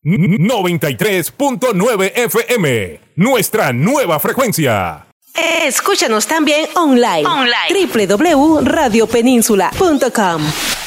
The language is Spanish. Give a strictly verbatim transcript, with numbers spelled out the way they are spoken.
noventa y tres punto nueve F M, nuestra nueva frecuencia. Escúchanos también online. online. doble u doble u doble u punto radio península punto com.